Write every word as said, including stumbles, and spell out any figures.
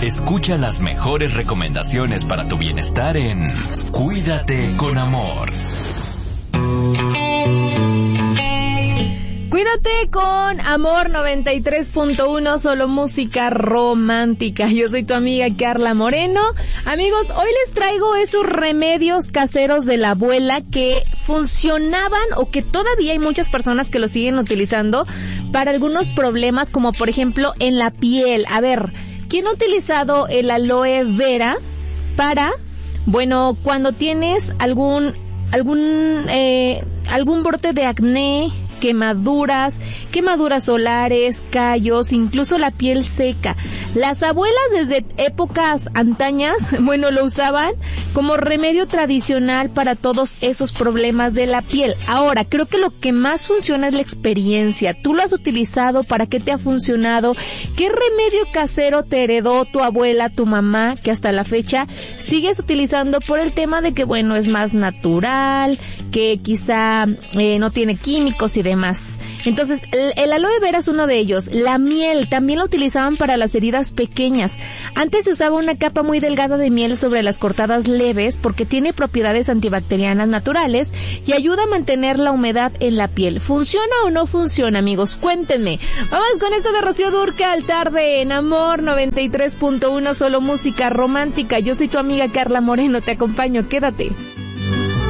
Escucha las mejores recomendaciones para tu bienestar en Cuídate con Amor. Cuídate con Amor noventa y tres punto uno, solo música romántica. Yo soy tu amiga Carla Moreno. Amigos, hoy les traigo esos remedios caseros de la abuela que funcionaban o que todavía hay muchas personas que lo siguen utilizando para algunos problemas, como por ejemplo en la piel. A ver, ¿quién ha utilizado el aloe vera para, bueno, cuando tienes algún, algún, eh, algún brote de acné, quemaduras, quemaduras solares, callos, incluso la piel seca? Las abuelas desde épocas antañas, bueno, lo usaban como remedio tradicional para todos esos problemas de la piel. Ahora, creo que lo que más funciona es la experiencia. ¿Tú lo has utilizado? ¿Para qué te ha funcionado? ¿Qué remedio casero te heredó tu abuela, tu mamá, que hasta la fecha sigues utilizando por el tema de que, bueno, es más natural, que quizá eh, no tiene químicos y demás? Más. Entonces, el, el aloe vera es uno de ellos. La miel también lo utilizaban para las heridas pequeñas. Antes se usaba una capa muy delgada de miel sobre las cortadas leves porque tiene propiedades antibacterianas naturales y ayuda a mantener la humedad en la piel. ¿Funciona o no funciona, amigos? Cuéntenme. Vamos con esto de Rocío Dúrcal, tarde en Amor noventa y tres punto uno, solo música romántica. Yo soy tu amiga Carla Moreno, te acompaño, quédate.